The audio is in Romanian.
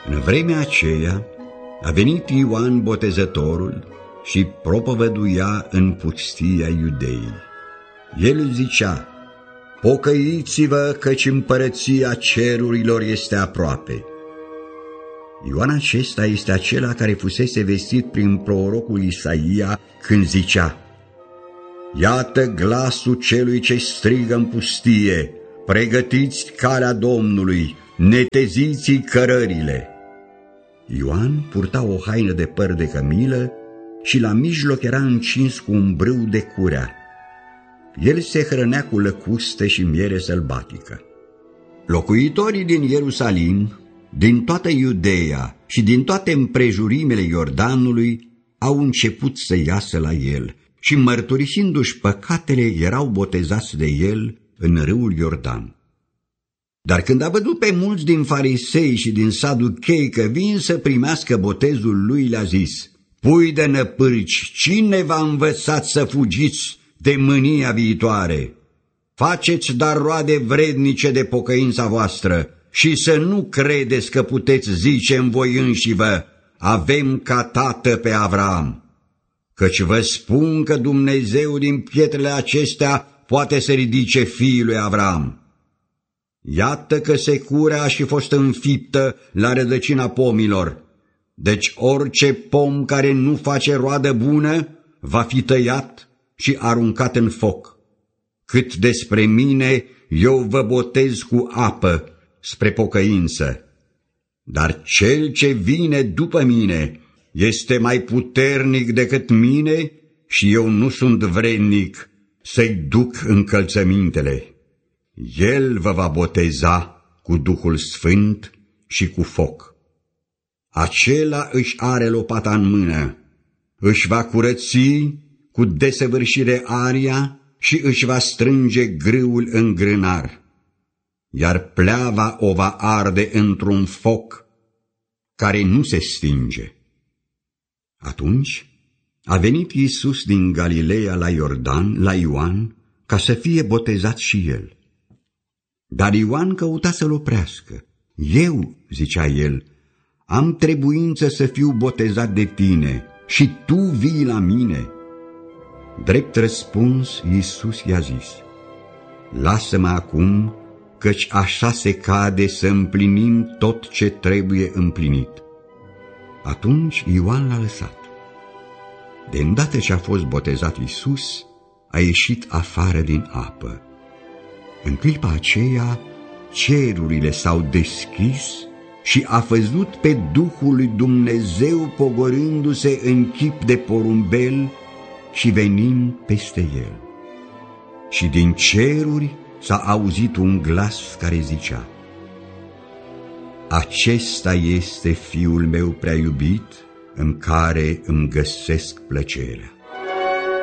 În vremea aceea a venit Ioan Botezătorul și propovăduia în pustia Iudeii. El zicea: pocăiți-vă, căci împărăția cerurilor este aproape. Ioan acesta este acela care fusese vestit prin prorocul Isaia când zicea: iată glasul celui ce strigă în pustie, pregătiți calea Domnului, neteziți-i cărările. Ioan purta o haină de păr de cămilă și la mijloc era încins cu un brâu de curea. El se hrănea cu lăcuste și miere sălbatică. Locuitorii din Ierusalim, din toată Iudeea și din toate împrejurimele Iordanului au început să iasă la el și, mărturisindu-și păcatele, erau botezați de el în râul Iordan. Dar când a văzut pe mulți din farisei și din saduchei că vin să primească botezul lui, le-a zis: pui de năpârci, cine v-a învățat să fugiți de mânia viitoare? Faceți dar roade vrednice de pocăința voastră și să nu credeți că puteți zice în voi înșivă: avem ca tată pe Avram. Căci vă spun că Dumnezeu din pietrele acestea poate să ridice fiul lui Avram. Iată că securea a și fost înfiptă la rădăcina pomilor. Deci orice pom care nu face roadă bună va fi tăiat și aruncat în foc. Cât despre mine, eu vă botez cu apă spre pocăință. Dar cel ce vine după mine este mai puternic decât mine și eu nu sunt vrednic să-i duc încălțămintele. El vă va boteza cu Duhul Sfânt și cu foc. Acela își are lopata în mână, își va curăți cu desăvârșire aria și își va strânge grâul în grânar, iar pleava o va arde într-un foc care nu se stinge. Atunci a venit Iisus din Galileea la Iordan, la Ioan, ca să fie botezat și el. Dar Ioan căuta să-l oprească. Eu, zicea el, am trebuință să fiu botezat de tine și tu vii la mine. Drept răspuns, Iisus i-a zis: lasă-mă acum, căci așa se cade să împlinim tot ce trebuie împlinit. Atunci Ioan l-a lăsat. De îndată ce a fost botezat Iisus, a ieșit afară din apă. În clipa aceea, cerurile s-au deschis și a văzut pe Duhul lui Dumnezeu pogorându-se în chip de porumbel și venind peste el. Și din ceruri s-a auzit un glas care zicea: acesta este Fiul meu prea iubit, în care îmi găsesc plăcerea.